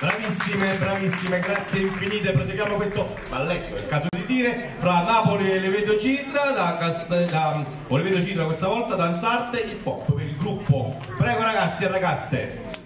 Bravissime, bravissime, grazie infinite. Proseguiamo questo balletto, è il caso di dire, fra Napoli e Levedo Citra, o Levedo Citra questa volta, Danzarte Hip Hop per il gruppo. Prego ragazzi e ragazze.